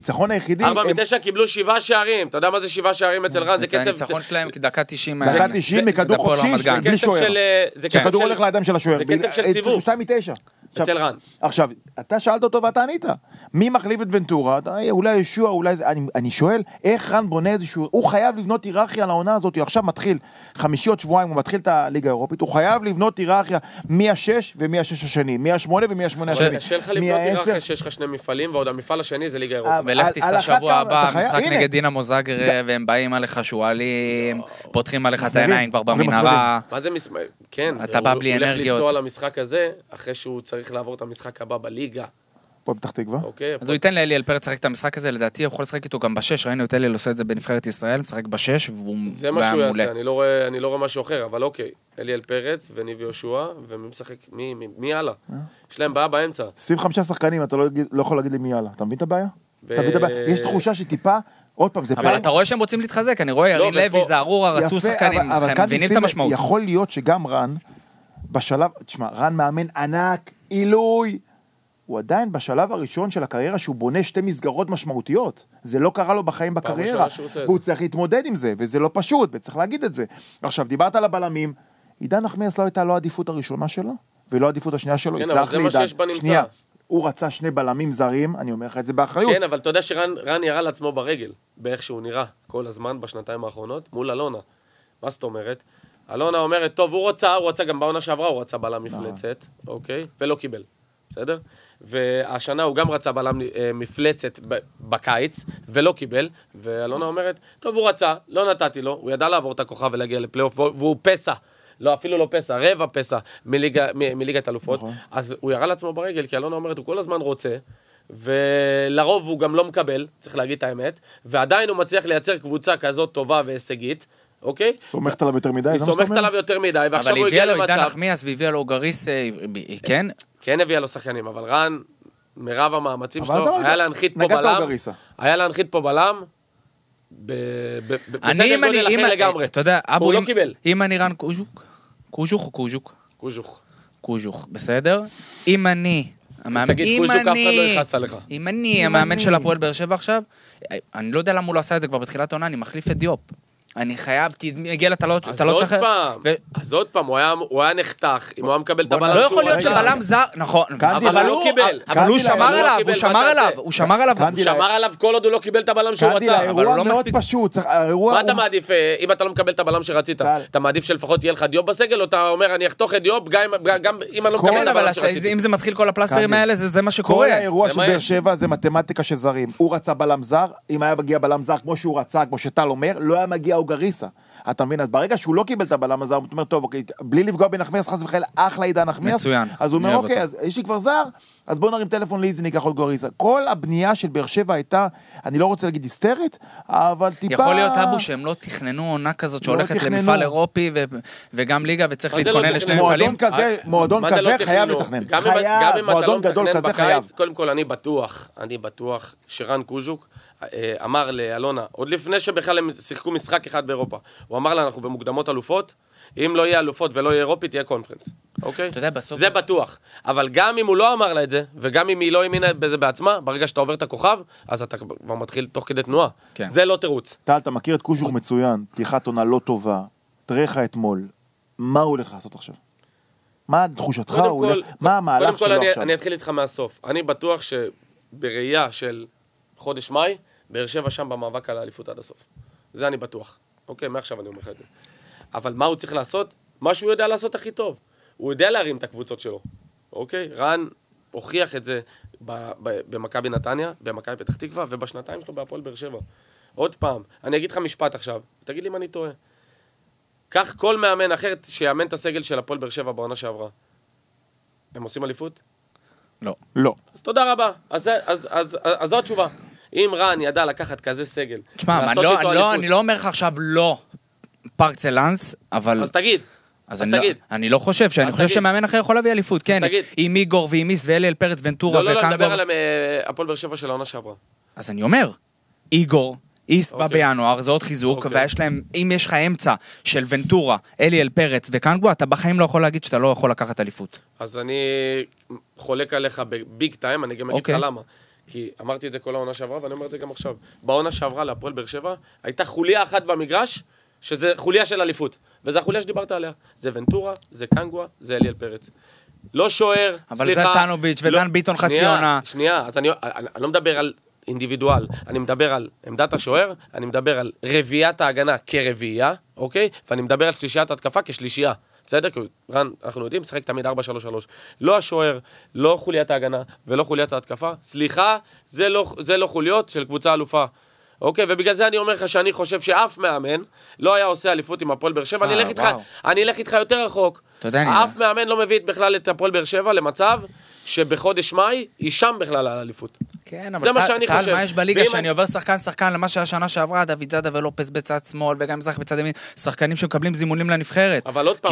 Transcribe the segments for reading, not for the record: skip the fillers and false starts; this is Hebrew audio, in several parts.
הניצחון היחידי... 4-9 קיבלו 7 שערים, אתה יודע מה זה 7 שערים אצל רן? זה קצב... הניצחון שלהם דקה 90. דקה 90 מכדור חופשי, בלי שוער. שכדור הולך לידיים של השוער. זה קצב של סיבוב. 2-9. אצל רן. עכשיו, אתה שאלת אותו ואתה ענית. מי מחליף את ונטורה? אולי ישוע, אולי זה... אני שואל, איך רן בונה איזשהו... הוא חייב לבנות היררכיה לעונה הזאת. הוא עכשיו מתחיל, חמישי עוד שבועיים, הוא מתחיל את הליגה האירופית. הוא חייב לבנות היררכיה מ-6 ומ-6 השני. מ-8 ומ-8 השני. קשה לך לבנות היררכיה שיש לך 2 מפעלים, ועוד המפעל השני זה ליגה אירופית. ולך תיסע שבוע הבא, משחק נגד דינמו זאגרב, והם באים עליך שואלים, פותחים עליך את העיניים כבר במנהרה. מה זה כן, אתה בא בלי הוא הולך אנרגיות. לנסוע על המשחק הזה, אחרי שהוא צריך לעבור את המשחק הבא בליגה. פה פתח תקווה. אז הוא ייתן לאלי אלפרץ לשחק את המשחק הזה, לדעתי הוא יכול לשחק איתו גם ב6, ראינו את אלי עושה את זה בנבחרת ישראל, משחק ב6, והוא זה מה שהוא יעשה, אני לא רואה משהו אחר, אבל אוקיי, אלי אלפרץ וניב יהושע, ומי משחק, מי הלאה? יש להם בעיה באמצע. 25 שחקנים, אתה לא יכול להגיד לי מי הלאה. אתה מבין את הבעיה? יש תחושה שטיפה, עוד פעם, זה אבל אתה רואה שהם רוצים להתחזק, אני רואה ירין לוי, זערורה, רצו שחקנים, הם מבינים את המשמעות. יכול להיות שגם רן, בשלב, תשמע, רן מאמן ענק, עילוי, הוא עדיין בשלב הראשון של הקריירה שהוא בונה 2 מסגרות משמעותיות. זה לא קרה לו בחיים בקריירה, והוא צריך להתמודד עם זה, וזה לא פשוט, וצריך להגיד את זה. עכשיו, דיברת על הבלמים, עידן נחמיאס לא הייתה לא העדיפות הראשונה שלו, ולא העדיפות השנייה שלו, יסלח לי עידן. שנייה, הוא רצה 2 בלמים זרים, אני אומר לך את זה באחריות. כן, אבל אתה יודע שרן ירה לעצמו ברגל, באיך שהוא נראה כל הזמן בשנתיים האחרונות, מול אלונה. מה זאת אומרת? אלונה אומרת, טוב, הוא רצה גם בעונה שעברה, הוא רצה בלם מפלצת, אוקיי? ולא קיבל, בסדר? והשנה הוא גם רצה בלם מפלצת בקיץ, ולא קיבל, ואלונה אומרת, טוב, הוא רצה, לא נתתי לו, הוא ידע לעבור את הכוכב ולהגיע לפלייאוף, והוא פסע, לא, אפילו לא פסע, רבע פסע מליגת אלופות, אז הוא ירה לעצמו ברגל, כי אלונה אומרת, הוא כל הזמן רוצה, ולרוב הוא גם לא מקבל, צריך להגיד את האמת, ועדיין הוא מצליח לייצר קבוצה כזאת טובה והישגית, אוקיי? סומכת עליו יותר מדי, היא סומכת עליו יותר מדי, אבל הביאה לו עידן נחמיאס והביאה לו גריס, כן? כן הביאה לו שחקנים, אבל רן, מרב המאמצים שלו, היה להנחית פה בלם, בסדר גודל אחר לגמרי. אתה יודע, הוא לא קיבל. אם אני רן קוז'וק, קוז'וך או קוז'וק? קוז'וך, בסדר? אם אני... תגיד קוז'וק, אף אחד לא יכעס עליך. אם אני המאמן של הפועל באר שבע עכשיו, אני לא יודע למה הוא לא עשה את זה כבר בתחילת העונה, אני מחליף את דיופ. אני חייב, כי הגיע אתה לא תשחרר. אז עוד פעם, הוא היה נחתך, אם הוא היה מקבל את הבלם. לא יכול להיות שבלם זר, נכון, אבל הוא שמר עליו כל עוד הוא לא קיבל את הבלם שהוא רצה. אבל הוא לא מאוד פשוט. מה אתה מעדיף, אם אתה לא מקבל את הבלם שרצית? אתה מעדיף שלפחות יהיה לך דיופ בסגל, או אתה אומר, אני אחתוך את דיופ, גם אם אני לא מקבל את הבלם שרציתי. אם זה מתחיל כל הפלסטרים האלה, זה מה שקורה. כל האירוע של באר שבע זה מתמטיקה של זרים. הוא רצה בלם זר, אם היה מגיע בלם זר כמו שהוא רצה, כמו שטל אומר, לא היה מגיע אוגריסה. אתה מבין? אז ברגע שהוא לא קיבל את הבלם הזר, הוא אומר, טוב, אוקיי, בלי לפגוע בנחמיאס, חס וחלילה, אחלה עידן נחמיאס. מצוין. אז הוא אומר, אוקיי, אז יש לי כבר זר, אז בואו נרים טלפון לאיזי, ניקח עוד גוריסה. כל הבנייה של באר שבע הייתה, אני לא רוצה להגיד היסטרית, אבל טיפה... יכול להיות אבו שהם לא תכננו עונה כזאת שהולכת למפעל אירופי וגם ליגה וצריך להתכונן לשני מפעלים. מועדון כזה חייב לתכנן. מועדון גדול כזה חייב. קודם כל, אני בטוח שרן קוז'וק אמר לאלונה, עוד לפני שבכלל הם שיחקו משחק אחד באירופה, הוא אמר לה, אנחנו במוקדמות אלופות, אם לא יהיה אלופות ולא יהיה אירופית, תהיה קונפרנס. אוקיי? אתה יודע, בסוף... זה בטוח. אבל גם אם הוא לא אמר לה את זה, וגם אם היא לא האמינה בזה בעצמה, ברגע שאתה עובר את הכוכב, אז אתה כבר מתחיל תוך כדי תנועה. כן. זה לא תירוץ. טל, אתה מכיר את קוז'וך מצוין, פתיחת עונה לא טובה, תראה לך אתמול, מה הוא הולך לעשות עכשיו? מה תחושתך? מה המהלך שלו עכשיו? אני אתחיל איתך מהסוף. אני בטוח שבראייה של חודש מאי, באר שבע שם במאבק על האליפות עד הסוף. זה אני בטוח. אוקיי, מעכשיו אני אומר לך את זה. אבל מה הוא צריך לעשות? מה שהוא יודע לעשות הכי טוב. הוא יודע להרים את הקבוצות שלו. אוקיי? רן הוכיח את זה במכבי נתניה, במכבי פתח תקווה, ובשנתיים שלו בהפועל באר שבע. עוד פעם, אני אגיד לך משפט עכשיו, תגיד לי אם אני טועה. כך כל מאמן אחר שיאמן את הסגל של הפועל באר שבע בעונה שעברה. הם עושים אליפות? לא. לא. אז תודה רבה. אז זו התשובה. אם רן ידע לקחת כזה סגל, תשמע, אני לא אומר לך עכשיו לא פרקסלנס, אבל... אז תגיד. אני לא חושב, אני חושב שמאמן אחר יכול להביא אליפות, כן, עם איגור ואימיס ואלי אלפרץ ונטורה וקנגור. לא, נדבר על הפועל באר שבע של העונה שעברה. אז אני אומר, איגור, איסט בא בינואר, זה עוד חיזוק, ויש להם, אם יש לך אמצע של ונטורה, אלי אלפרץ וקנגור, אתה בחיים לא יכול להגיד שאתה לא יכול לקחת אליפות. אז אני חולק עליך בביג טיים, אני גם אגיד לך למה. כי אמרתי את זה כל העונה שעברה, ואני אומר את זה גם עכשיו. בעונה שעברה להפועל באר שבע, הייתה חוליה אחת במגרש, שזה חוליה של אליפות. וזו החוליה שדיברת עליה. זה ונטורה, זה קנגווה, זה אליאל פרץ. לא שוער, אבל זה טנוביץ' ודן ביטון חצי עונה. שנייה, אז אני לא מדבר על אינדיבידואל, אני מדבר על עמדת השוער, אני מדבר על רביעיית ההגנה כרביעייה, אוקיי? ואני מדבר על שלישיית התקפה כשלישייה. בסדר? כי רן, אנחנו יודעים, שחק תמיד 4-3-3. לא השוער, לא חוליית ההגנה ולא חוליית ההתקפה. סליחה, זה לא חוליות של קבוצה אלופה. אוקיי, ובגלל זה אני אומר לך שאני חושב שאף מאמן לא היה עושה אליפות עם הפועל באר שבע. אני אלך איתך יותר רחוק. אף מאמן לא מביא בכלל את הפועל באר שבע למצב שבחודש מאי היא שם בכלל על האליפות. כן, אבל טל, מה יש בליגה שאני עובר שחקן למה שהשנה שעברה, דוד זאדה ולופס בצד שמאל וגם מזרח בצד ימין, שחקנים שמקבלים זימונים לנבחרת.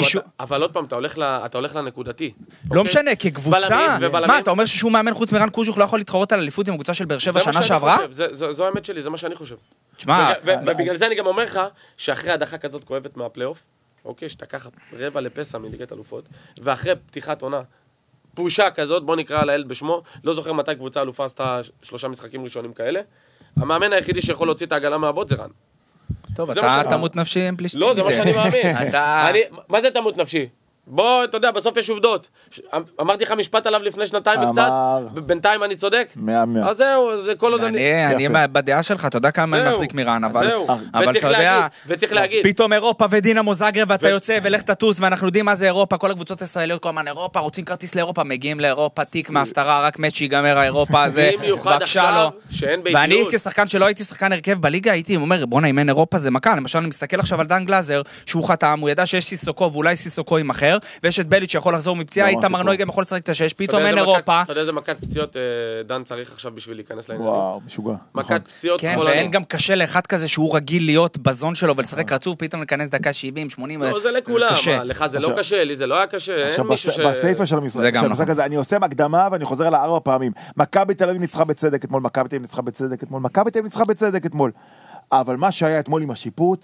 אבל עוד פעם, אתה הולך לנקודתי. לא משנה, כקבוצה, מה, אתה אומר ששום מאמן חוץ מרן קוז'וך לא יכול להתחרות על אליפות עם הקבוצה של באר שבע שנה שעברה? זו האמת שלי, זה מה שאני חושב. תשמע, ובגלל זה אני גם אומר לך, שאחרי הדחה כזאת כואבת מהפלייאוף, אוקיי, שאתה ככה רבע לפסע מליגת אלופות, ואחרי פתיחת עונה, פושה כזאת, בוא נקרא לילד בשמו, לא זוכר מתי קבוצה אלופה עשתה 3 משחקים ראשונים כאלה, המאמן היחידי שיכול להוציא את העגלה מהבוט זה רן. טוב, אתה תמות נפשי עם פלישתים. לא, זה מה שאני מאמין. מה זה תמות נפשי? בוא, אתה יודע, בסוף יש עובדות. אמרתי לך משפט עליו לפני 2 וקצת, בינתיים אני צודק. אז זהו, זה כל עוד אני בדעה שלך, אתה יודע כמה אני מחזיק מרן, אבל אתה יודע, וצריך להגיד. פתאום אירופה ודינמו זאגרב, ואתה יוצא ולך תטוס, ואנחנו יודעים מה זה אירופה, כל הקבוצות הישראליות, כל הזמן אירופה, רוצים כרטיס לאירופה, מגיעים לאירופה, תיק מההפטרה, רק מאץ' שיגמר האירופה הזה, בבקשה לו. ואני כשחקן שלא הייתי שחקן הרכב בליגה, הייתי אומר, בוא נאמן אירופה זה מכה. למשל, אני מסתכל עכשיו על דן גלאזר, שהוא חתם, הוא ידע שיש סיסוקו ואולי סיסוקו עם אחר, ויש את בליץ' שיכול לחזור מפציעה, איתמר נוי גם יכול לשחק את השש, פתאום אין אירופה. אתה יודע איזה מכת פציעות דן צריך עכשיו בשביל להיכנס לעניינים? וואו, משוגע. מכת פציעות כן, ואין גם קשה לאחד כזה שהוא רגיל להיות בזון שלו ולשחק רצוף, פתאום להיכנס דקה 70, 80, לא, זה לכולם, לך זה לא קשה, לי זה לא היה קשה, אין מישהו ש... בסייפה של המשחק הזה, אני עושה הקדמה ואני חוזר על 4 פעמים. מכבי תל אביב ניצחה בצדק אתמול, מכבי תל אביב ניצחה בצדק אתמול, מכבי תל אביב ניצחה בצדק אתמול. אבל מה שהיה אתמול עם השיפוט,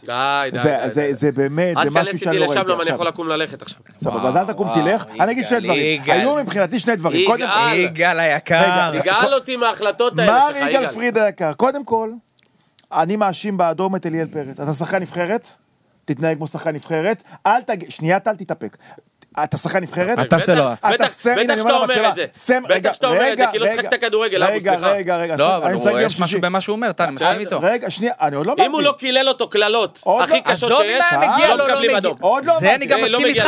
זה באמת, זה משהו שאני לא ראיתי עכשיו. אני יכול לקום ללכת עכשיו. סבבה, אז אל תקום תלך, אני אגיד 2 דברים. היו מבחינתי 2 דברים. יגאל היקר. יגאל אותי מההחלטות האלה. מר יגאל פריד היקר. קודם כל, אני מאשים באדום את אליאל פרץ. אתה שחקן נבחרת, תתנהג כמו שחקן נבחרת, שנייה, אל תתאפק. אתה שחקן נבחרת? אתה עושה לו. בטח שאתה אומר את זה. בטח שאתה אומר את זה, כי לא שחקת כדורגל, רגע. לא, אבל יש משהו במה שהוא אומר, אני מסכים איתו. רגע, שנייה, אני עוד לא אמרתי. אם הוא לא קילל אותו קללות, הכי קשות עזוב שיש, אם היה מגיע לו, לא מגיע. זה אני גם מסכים איתך.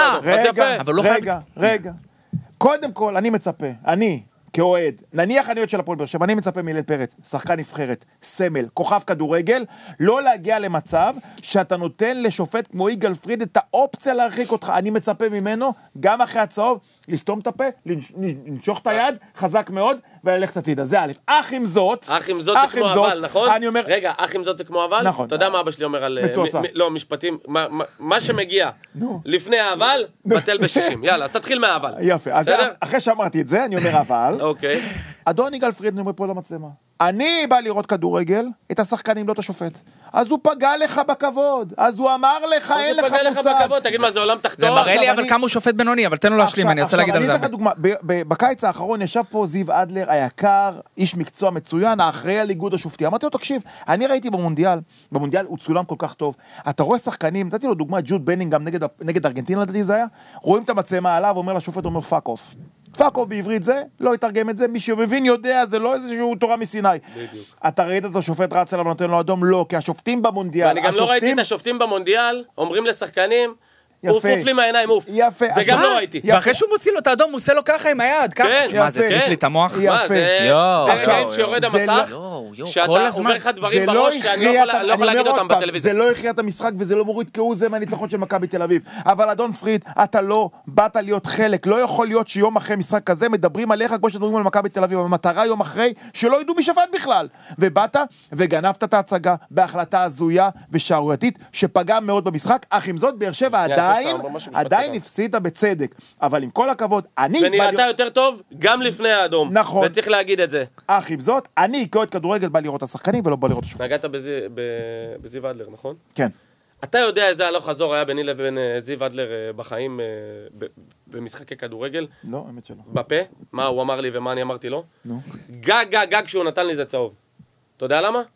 רגע. קודם כל, אני מצפה, אני, כאוהד, נניח אני עוד של הפועל באר שבע, אני מצפה מאליאל פרץ, שחקן נבחרת, סמל, כוכב כדורגל, לא להגיע למצב שאתה נותן לשופט כמו יגאל פריד את האופציה להרחיק אותך. אני מצפה ממנו, גם אחרי הצהוב, לסתום את הפה, לנשוך את היד, חזק מאוד, וללכת הצידה. זה א'. אח עם זאת זה כמו אבל, נכון? אני אומר... רגע, אח עם זאת זה כמו אבל? נכון. אתה יודע מה אבא שלי אומר על... מצועצע. לא, משפטים, מה שמגיע לפני האבל, בטל ב-60. יאללה, אז תתחיל מהאבל. יפה. אז אחרי שאמרתי את זה, אני אומר אבל. אוקיי. אדון יגאל פריד, אני אומר פה למצלמה. אני בא לראות כדורגל, את השחקנים, לא את השופט. אז הוא פגע לך בכבוד. אז הוא אמר לך, אין לך מושג. תגיד מה, זה עולם תחתון? זה מראה לי אבל כמה הוא שופט בינוני, אבל תן לו להשלים, אני רוצה להגיד על זה. אני אתן לך דוגמה, בקיץ האחרון ישב פה זיו אדלר, היקר, איש מקצוע מצוין, האחראי על איגוד השופטי. אמרתי לו, תקשיב, אני ראיתי במונדיאל הוא צולם כל כך טוב. אתה רואה שחקנים, נתתי לו דוגמה, ג'וד בנינגהאם נגד ארגנטינה, לדעתי זה היה, רואים את המצלמה עליו, אומר לשופט, אומר פאק אוף. פאק אוף בעברית זה, לא יתרגם את זה, מי שמבין יודע, זה לא איזשהו תורה מסיני. אתה ראית את השופט רץ עליו נותן לו אדום? לא, כי השופטים במונדיאל, ואני גם לא ראיתי את השופטים במונדיאל, אומרים לשחקנים, אוף לי מהעיניים, אוף. יפה. זה גם לא ראיתי. ואחרי שהוא מוציא לו את האדום, הוא עושה לו ככה עם היד, ככה. מה, זה טיף לי את המוח? יפה. זה רגעים שיורד המסך, שאתה אומר לך דברים בראש שאני לא יכול להגיד אותם בטלוויזיה. זה לא הכריע את המשחק וזה לא מוריד כהוא זה מהניצחון של מכבי תל אביב. אבל אדון פריד, אתה לא באת להיות חלק. לא יכול להיות שיום אחרי משחק כזה מדברים עליך כמו שדברים על מכבי תל אביב. המטרה יום אחרי שלא ידעו מי שפט בכלל. ובאת וגנבת את ההצגה בהחלטה הזויה ושערורייתית שפגע מאוד במשחק. אך עם זאת באר שבע עדיין הפסידה בצדק, אבל עם כל הכבוד, ונראתה יותר טוב גם לפני האדום. נכון. וצריך להגיד את זה. אך עם זאת, אני כאוהד כדורגל בא לראות את השחקנים ולא בא לראות את השופט. נגעת בזיו אדלר, נכון? כן. אתה יודע איזה הלוך חזור היה ביני לבין זיו אדלר בחיים במשחקי כדורגל? לא, האמת שלא. בפה? מה הוא אמר לי ומה אני אמרתי לו? נו. גג כשהוא נתן לי זה צהוב. אתה יודע למה?